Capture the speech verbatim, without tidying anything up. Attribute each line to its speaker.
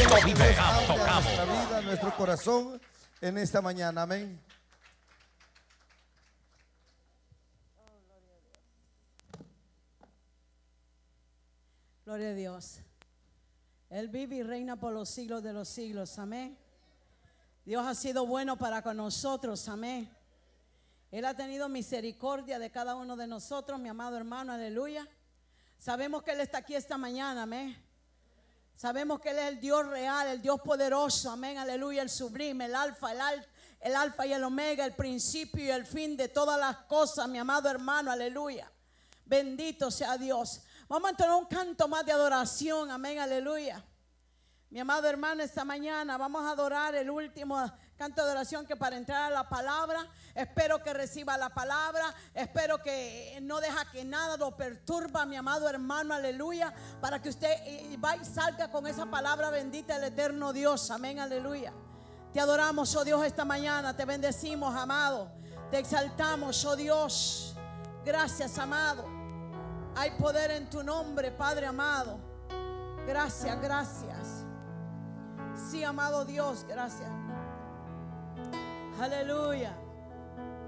Speaker 1: Cristo vive.
Speaker 2: Tocamos, tocamos. Nuestra vida, nuestro corazón en esta mañana. Amén.
Speaker 3: Gloria a Dios. Él vive y reina por los siglos de los siglos. Amén. Dios ha sido bueno para con nosotros. Amén. Él ha tenido misericordia de cada uno de nosotros, mi amado hermano. Aleluya. Sabemos que Él está aquí esta mañana. Amén. Sabemos que Él es el Dios real, el Dios poderoso. Amén. Aleluya. El sublime, el alfa, el, al, el alfa y el omega, el principio y el fin de todas las cosas, mi amado hermano. Aleluya. Bendito sea Dios. Vamos a entonar un canto más de adoración. Amén, aleluya. Mi amado hermano, esta mañana vamos a adorar el último canto de adoración, que para entrar a la palabra, espero que reciba la palabra, espero que no deja que nada lo perturba, mi amado hermano, aleluya, para que usted va y salga con esa palabra bendita del eterno Dios. Amén, aleluya. Te adoramos, oh Dios, esta mañana, te bendecimos, amado, te exaltamos, oh Dios. Gracias, amado. Hay poder en tu nombre, Padre amado. Gracias, gracias. Sí, amado Dios, gracias. Aleluya.